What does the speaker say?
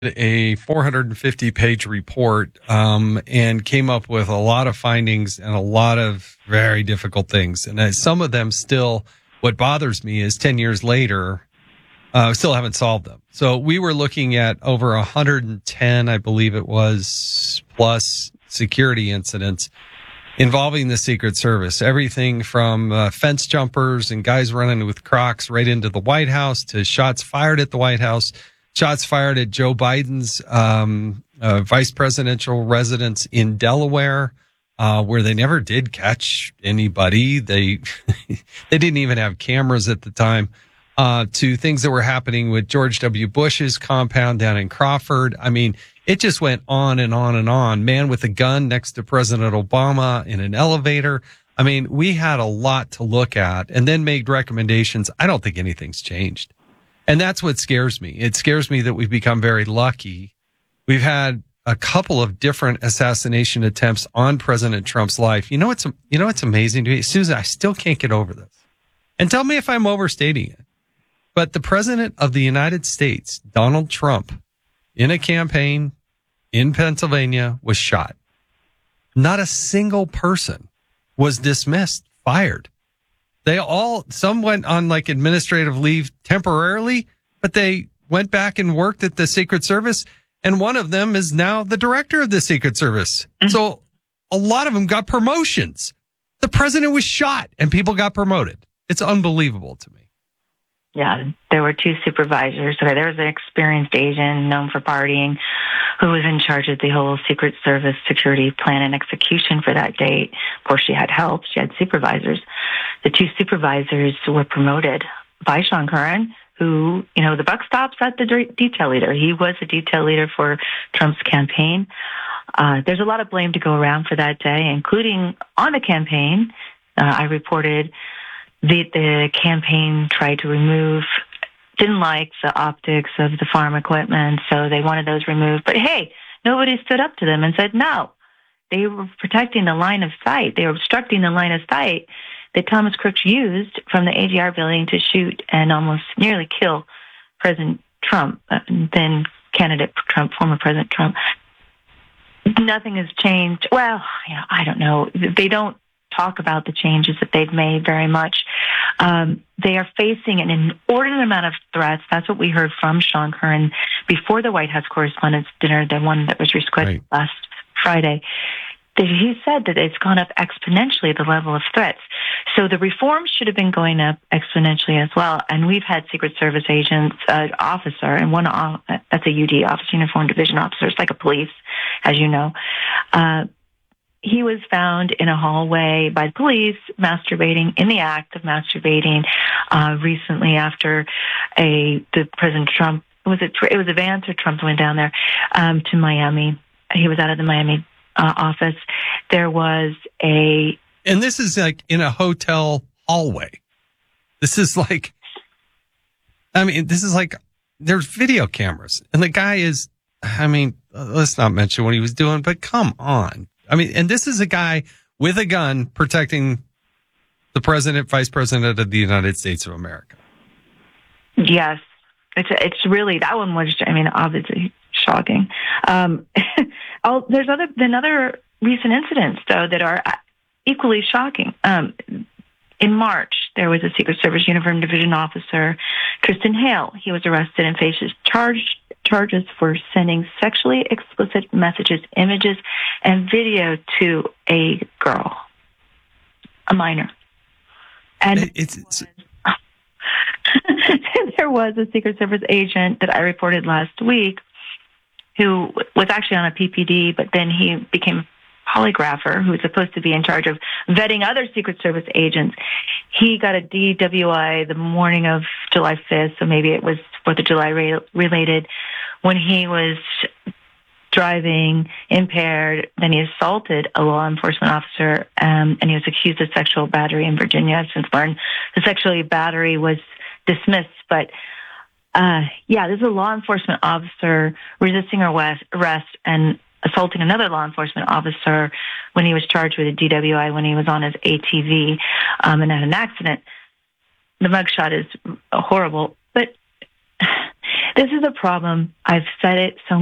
a 450-page report and came up with a lot of findings and a lot of very difficult things. And some of them still, what bothers me is 10 years later, still haven't solved them. So we were looking at over 110, I believe it was, plus security incidents involving the Secret Service. Everything from fence jumpers and guys running with Crocs right into the White House to shots fired at the White House, shots fired at Joe Biden's vice presidential residence in Delaware, where they never did catch anybody. They they didn't even have cameras at the time. To things that were happening with George W. Bush's compound down in Crawford. I mean, it just went on and on and on. Man with a gun next to President Obama in an elevator. I mean, we had a lot to look at and then made recommendations. I don't think anything's changed. And that's what scares me. It scares me that we've become very lucky. We've had a couple of different assassination attempts on President Trump's life. You know what's amazing to me? Susan, I still can't get over this. And tell me if I'm overstating it. But the president of the United States, Donald Trump, in a campaign in Pennsylvania was shot. Not a single person was dismissed, fired. Some went on like administrative leave temporarily, but they went back and worked at the Secret Service. And one of them is now the director of the Secret Service. Mm-hmm. So a lot of them got promotions. The president was shot and people got promoted. It's unbelievable to me. Yeah, there were two supervisors. Okay, there was an experienced agent known for partying who was in charge of the whole Secret Service security plan and execution for that date. Of course, she had help. She had supervisors. The two supervisors were promoted by Sean Curran, who, the buck stops at the detail leader. He was a detail leader for Trump's campaign. There's a lot of blame to go around for that day, including on the campaign. I reported the campaign didn't like the optics of the farm equipment, so they wanted those removed. But hey, nobody stood up to them and said no. They were protecting the line of sight. They were obstructing the line of sight that Thomas Crooks used from the AGR building to shoot and almost nearly kill President Trump, then candidate Trump, former President Trump. Nothing has changed. Well, I don't know. They don't talk about the changes that they've made very much. They are facing an inordinate amount of threats. That's what we heard from Sean Curran before the White House Correspondents' Dinner, the one that was rescheduled last Friday. He said that it's gone up exponentially, the level of threats. So the reforms should have been going up exponentially as well. And we've had Secret Service agents, officer, and one that's a UD, Office Uniform Division officer. It's like a police, as you know. He was found in a hallway by police masturbating, in the act of masturbating, recently after the President Trump, it was a Vance or Trump went down there, to Miami. He was out of the Miami office. There was and this is like in a hotel hallway. This is like there's video cameras and the guy is, let's not mention what he was doing, but come on. And this is a guy with a gun protecting the president, vice president of the United States of America. Yes. It's really, that one was, obviously shocking. There's been other recent incidents, though, that are equally shocking. In March, there was a Secret Service Uniform Division officer, Tristan Hale. He was arrested and faces charges for sending sexually explicit messages, images, and video to a girl, a minor. And there was a Secret Service agent that I reported last week who was actually on a PPD, but then he became a polygrapher who was supposed to be in charge of vetting other Secret Service agents. He got a DWI the morning of July 5th, so maybe it was 4th of July related, when he was driving impaired. Then he assaulted a law enforcement officer, and he was accused of sexual battery in Virginia. I've since learned the sexual battery was dismissed, but this is a law enforcement officer resisting arrest and assaulting another law enforcement officer when he was charged with a DWI when he was on his ATV and had an accident. The mugshot is horrible, but This is a problem. I've said it so